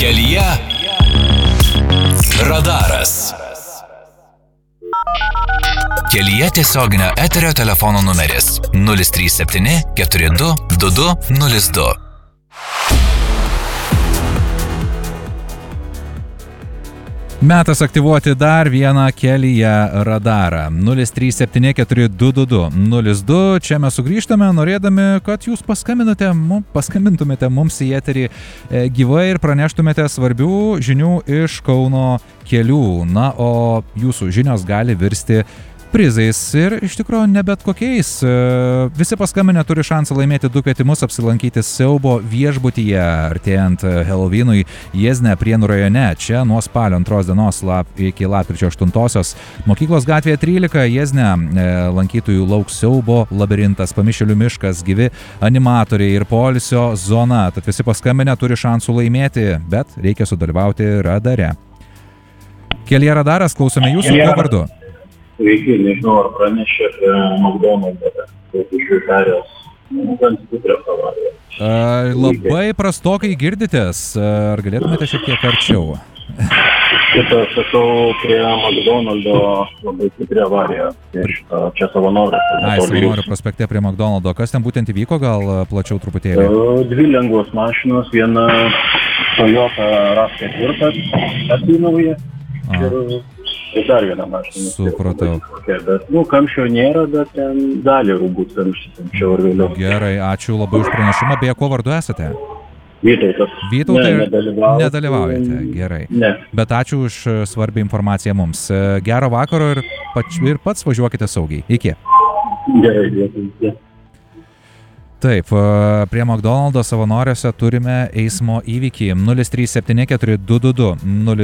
Kelyje radaras. Kelyje tiesioginio eterio telefono numeris 037 42 22 02. Metas aktyvuoti dar vieną Kelyje radarą 0374222 02. Čia mes sugrįžtame, norėdami, kad jūs paskambintumėte mums į eterį gyvai ir praneštumėte svarbių žinių iš Kauno kelių. Na, o jūsų žinios gali virsti prizais ir iš tikrųjų ne bet kokiais. Visi paskambinę turi šansą laimėti 2 kvietimus apsilankyti siaubo viešbutyje artėjant Halloweenui Jiezne, Prienų rajone. Čia nuo spalio 2 dienos iki lapkričio 8-osios Mokyklos gatvėje 13 Jiezne lankytojų lauks siaubo labirintas, pamišėlių miškas, gyvi animatoriai ir poilsio zona. Tad visi paskambinę turi šansų laimėti, bet reikia sudalyvauti radare. Kelyje radaras, klausome jūsų, kuo vardu? Sveiki, nežinau, ar pranešė apie McDonald's, kaip iš Šveicarijos, gan stiprią avariją. Labai prastokai girditės, ar galėtumėte šiek tiek arčiau? Šitą sakau prie McDonald's labai stiprią avariją, čia Savanorių. Savanorių prospekte prie McDonald's. Kas ten būtent įvyko, gal plačiau truputėlį? 2 lengvos mašinos, viena Toyota RAV4, atsinauja ir dar vieną mašiną. Supratau. Bet, kamščio nėra, bet ten dalį rūbūt kamštis anksčiau ir vėliau. Gerai, ačiū labai už pranešimą. Beje, kuo vardu esate? Vytautas. Vytautai, nedalyvaujate. Gerai. Ne. Bet ačiū už svarbią informaciją mums. Gero vakaro ir pats važiuokite saugiai. Iki. Gerai, dėkui. Taip, prie McDonald's Savanoriuose turime eismo įvykį 0374222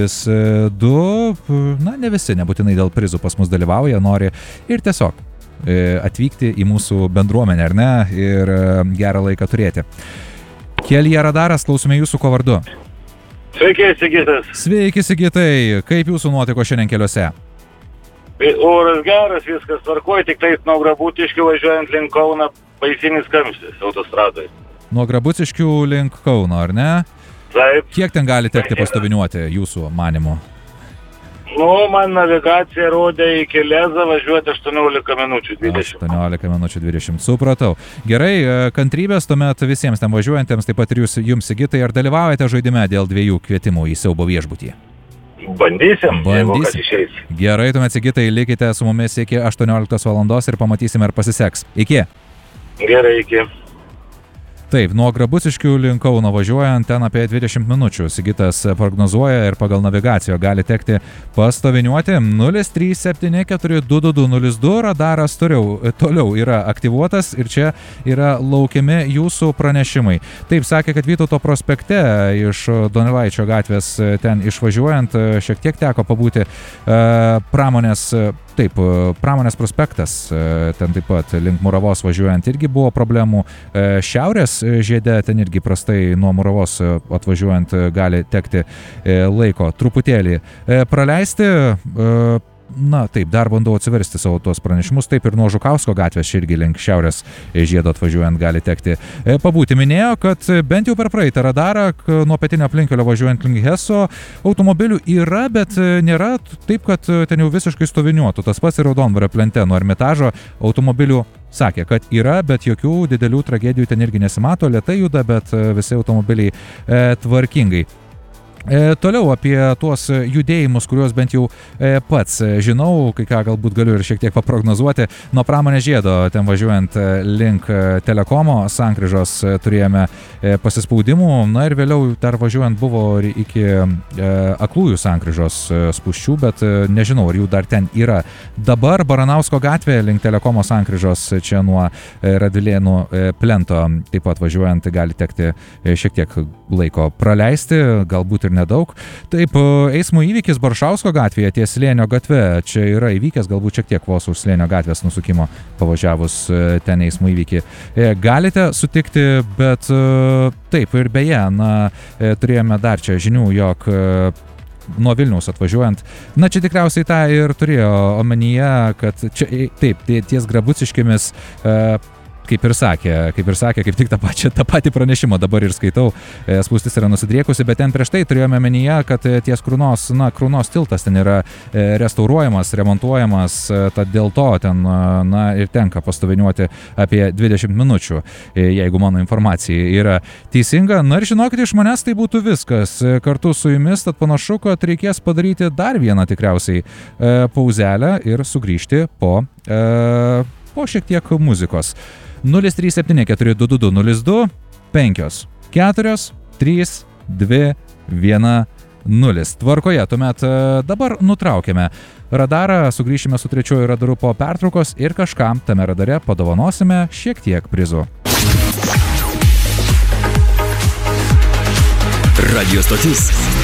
02. Na, ne visi, nebūtinai dėl prizų pas mus dalyvauja, nori ir tiesiog atvykti į mūsų bendruomenę, ar ne, ir gerą laiką turėti. Kelyje radaras, klausome jūsų, ko vardu. Sveiki, Sigitas. Sveiki, Sigitai. Kaip jūsų nuotiko šiandien keliuose? Oras geras, viskas tvarkoja, tik tais nuo Grabutiškių važiuojant link Kauno baisinis kamštis autostradai. Nuo Grabutiškių link Kauno, ar ne? Taip. Kiek ten gali tekti pastoviniuoti jūsų manimu? Man navigacija rodė iki Lezą važiuoti 18 minučių 20. 18 minučių 20, supratau. Gerai, kantrybės tuomet visiems ten važiuojantiems, taip pat ir jums, Sigitai, ar dalyvaujate žaidime dėl 2 kvietimų į siaubo viešbutį? Bandysim, jeigu kas išeis. Gerai, tuomet, Sigitai, likite su mumis iki 18 valandos ir pamatysime, ar pasiseks. Iki. Gerai, iki. Taip, nuo Grabutiškių link Kauno važiuojant ten apie 20 minučių. Sigitas prognozuoja ir pagal navigaciją gali tekti pastoviniuoti 0374222 02. Radaras toliau yra aktyvuotas ir čia yra laukiami jūsų pranešimai. Taip, sakė, kad Vytauto prospekte iš Donelaičio gatvės ten išvažiuojant šiek tiek teko pabūti Pramonės prospektas, ten taip pat link Muravos važiuojant irgi buvo problemų. Šiaurės žiede ten irgi prastai nuo Muravos atvažiuojant gali tekti laiko truputėlį praleisti. Na taip, dar bandau atsiversti savo tuos pranešimus. Taip ir nuo Žukausko gatvės irgi link šiaurės žiedo atvažiuojant gali tekti pabūti. Minėjo, kad bent jau per praeitą radarą nuo pietinio aplinkelio važiuojant link Heso automobilių yra, bet nėra taip, kad ten jau visiškai stoviniuotų. Tas pats ir Raudondvario plente nuo Ermitažo automobilių sakė, kad yra, bet jokių didelių tragedijų ten irgi nesimato, lėtai juda, bet visi automobiliai tvarkingai. Toliau apie tuos judėjimus, kuriuos bent jau pats žinau, kai ką galbūt galiu ir šiek tiek paprognozuoti. Nuo Pramonės žiedo ten važiuojant link Telekomo sankryžos turėjome pasispaudimų, na ir vėliau dar važiuojant buvo iki Aklųjų sankryžos spūsčių, bet nežinau, ar jų dar ten yra. Dabar Baranausko gatvė link Telekomo sankryžos, čia nuo Radvilėnų plento taip pat važiuojant gali tekti šiek tiek laiko praleisti, galbūt ir nedaug. Taip, eismo įvykis Baršausko gatvėje ties Slėnio gatve. Čia yra įvykęs galbūt šiek tiek vos už Slėnio gatvės nusukimo pavažiavus ten eismo įvykį. Galite sutikti, bet taip ir beje, turėjome dar čia žinių, jog nuo Vilniaus atvažiuojant, čia tikriausiai tą ir turėjo omenyje, kad čia taip, ties Grabutiškėmis kaip ir sakė, kaip tik tą patį pranešimą dabar ir skaitau, spūstis yra nusidriekusi, bet ten prieš tai turėjome menyje, kad ties Krūnos tiltas ten yra restauruojamas, remontuojamas, tad dėl to ten, ir tenka pastoviniuoti apie 20 minučių, jeigu mano informacija yra teisinga. Na ir žinokite, iš manęs tai būtų viskas. Kartu su jumis, tad panašu, kad reikės padaryti dar vieną tikriausiai pauzelę ir sugrįžti po šiek tiek muzikos. 037 422 02 5 4 3 2 1 0. Tvarkoje, tuomet dabar nutraukėme radarą, sugrįšime su trečiuoju radaru po pertraukos ir kažkam tame radare padovanosime šiek tiek prizų. Radio stotis